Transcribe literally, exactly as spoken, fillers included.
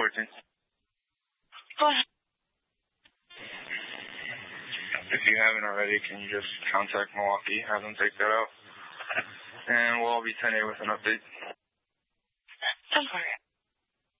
fourteen. Go ahead. If you haven't already, can you just contact Milwaukee, have them take that out? And we'll all be ten eight with an update. Don't worry.